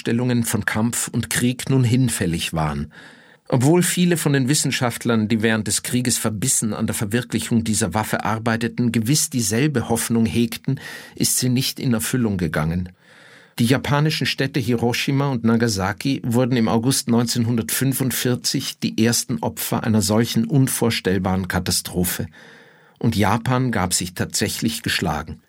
Vorstellungen von Kampf und Krieg nun hinfällig waren. Obwohl viele von den Wissenschaftlern, die während des Krieges verbissen an der Verwirklichung dieser Waffe arbeiteten, gewiss dieselbe Hoffnung hegten, ist sie nicht in Erfüllung gegangen. Die japanischen Städte Hiroshima und Nagasaki wurden im August 1945 die ersten Opfer einer solchen unvorstellbaren Katastrophe. Und Japan gab sich tatsächlich geschlagen.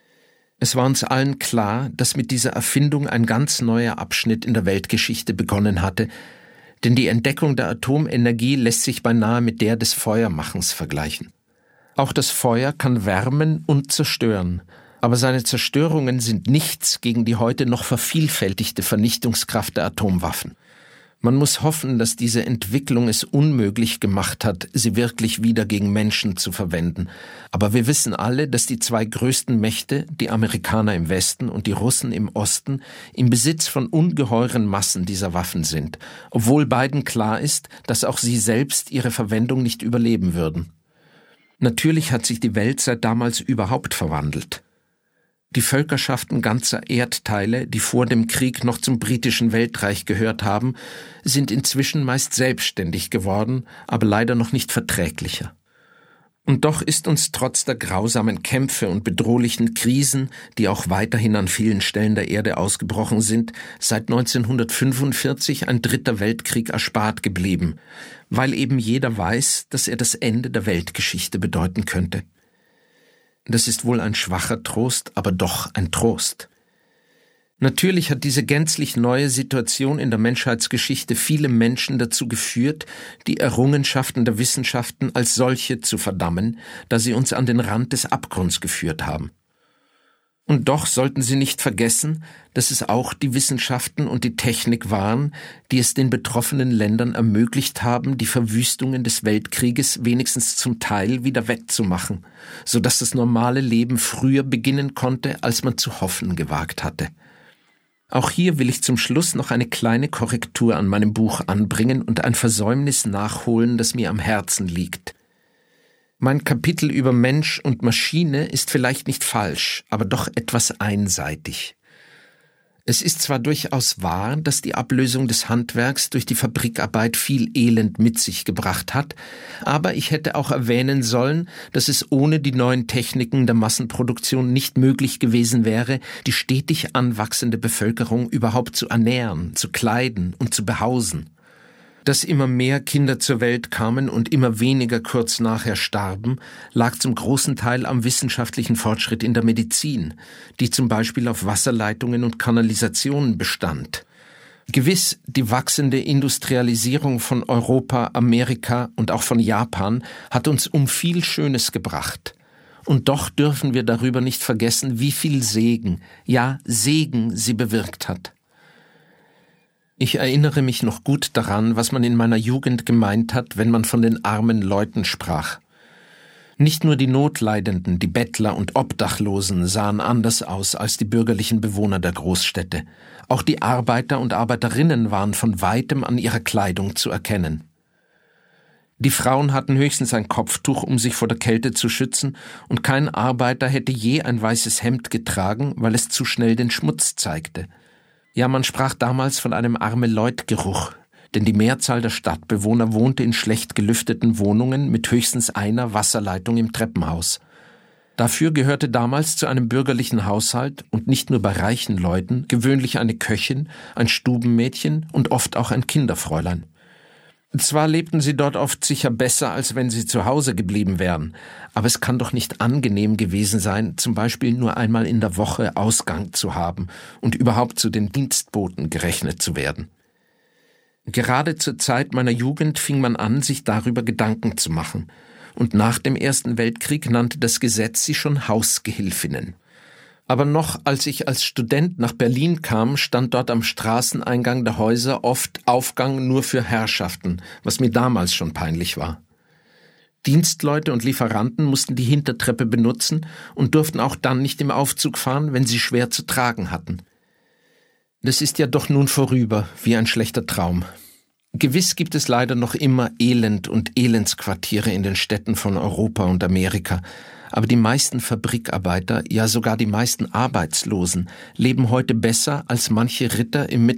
Es war uns allen klar, dass mit dieser Erfindung ein ganz neuer Abschnitt in der Weltgeschichte begonnen hatte, denn die Entdeckung der Atomenergie lässt sich beinahe mit der des Feuermachens vergleichen. Auch das Feuer kann wärmen und zerstören, aber seine Zerstörungen sind nichts gegen die heute noch vervielfältigte Vernichtungskraft der Atomwaffen. Man muss hoffen, dass diese Entwicklung es unmöglich gemacht hat, sie wirklich wieder gegen Menschen zu verwenden. Aber wir wissen alle, dass die zwei größten Mächte, die Amerikaner im Westen und die Russen im Osten, im Besitz von ungeheuren Massen dieser Waffen sind, obwohl beiden klar ist, dass auch sie selbst ihre Verwendung nicht überleben würden. Natürlich hat sich die Welt seit damals überhaupt verwandelt. Die Völkerschaften ganzer Erdteile, die vor dem Krieg noch zum britischen Weltreich gehört haben, sind inzwischen meist selbstständig geworden, aber leider noch nicht verträglicher. Und doch ist uns trotz der grausamen Kämpfe und bedrohlichen Krisen, die auch weiterhin an vielen Stellen der Erde ausgebrochen sind, seit 1945 ein dritter Weltkrieg erspart geblieben, weil eben jeder weiß, dass er das Ende der Weltgeschichte bedeuten könnte. Das ist wohl ein schwacher Trost, aber doch ein Trost. Natürlich hat diese gänzlich neue Situation in der Menschheitsgeschichte viele Menschen dazu geführt, die Errungenschaften der Wissenschaften als solche zu verdammen, da sie uns an den Rand des Abgrunds geführt haben. Und doch sollten sie nicht vergessen, dass es auch die Wissenschaften und die Technik waren, die es den betroffenen Ländern ermöglicht haben, die Verwüstungen des Weltkrieges wenigstens zum Teil wieder wettzumachen, sodass das normale Leben früher beginnen konnte, als man zu hoffen gewagt hatte. Auch hier will ich zum Schluss noch eine kleine Korrektur an meinem Buch anbringen und ein Versäumnis nachholen, das mir am Herzen liegt. Mein Kapitel über Mensch und Maschine ist vielleicht nicht falsch, aber doch etwas einseitig. Es ist zwar durchaus wahr, dass die Ablösung des Handwerks durch die Fabrikarbeit viel Elend mit sich gebracht hat, aber ich hätte auch erwähnen sollen, dass es ohne die neuen Techniken der Massenproduktion nicht möglich gewesen wäre, die stetig anwachsende Bevölkerung überhaupt zu ernähren, zu kleiden und zu behausen. Dass immer mehr Kinder zur Welt kamen und immer weniger kurz nachher starben, lag zum großen Teil am wissenschaftlichen Fortschritt in der Medizin, die zum Beispiel auf Wasserleitungen und Kanalisationen bestand. Gewiss, die wachsende Industrialisierung von Europa, Amerika und auch von Japan hat uns um viel Schönes gebracht. Und doch dürfen wir darüber nicht vergessen, wie viel Segen, ja Segen sie bewirkt hat. Ich erinnere mich noch gut daran, was man in meiner Jugend gemeint hat, wenn man von den armen Leuten sprach. Nicht nur die Notleidenden, die Bettler und Obdachlosen sahen anders aus als die bürgerlichen Bewohner der Großstädte. Auch die Arbeiter und Arbeiterinnen waren von weitem an ihrer Kleidung zu erkennen. Die Frauen hatten höchstens ein Kopftuch, um sich vor der Kälte zu schützen, und kein Arbeiter hätte je ein weißes Hemd getragen, weil es zu schnell den Schmutz zeigte. Ja, man sprach damals von einem Arme-Leut-Geruch, denn die Mehrzahl der Stadtbewohner wohnte in schlecht gelüfteten Wohnungen mit höchstens einer Wasserleitung im Treppenhaus. Dafür gehörte damals zu einem bürgerlichen Haushalt und nicht nur bei reichen Leuten gewöhnlich eine Köchin, ein Stubenmädchen und oft auch ein Kinderfräulein. Zwar lebten sie dort oft sicher besser, als wenn sie zu Hause geblieben wären, aber es kann doch nicht angenehm gewesen sein, zum Beispiel nur einmal in der Woche Ausgang zu haben und überhaupt zu den Dienstboten gerechnet zu werden. Gerade zur Zeit meiner Jugend fing man an, sich darüber Gedanken zu machen, und nach dem Ersten Weltkrieg nannte das Gesetz sie schon Hausgehilfinnen. Aber noch als ich als Student nach Berlin kam, stand dort am Straßeneingang der Häuser oft Aufgang nur für Herrschaften, was mir damals schon peinlich war. Dienstleute und Lieferanten mussten die Hintertreppe benutzen und durften auch dann nicht im Aufzug fahren, wenn sie schwer zu tragen hatten. Das ist ja doch nun vorüber, wie ein schlechter Traum. Gewiss gibt es leider noch immer Elend und Elendsquartiere in den Städten von Europa und Amerika, aber die meisten Fabrikarbeiter, ja sogar die meisten Arbeitslosen, leben heute besser als manche Ritter im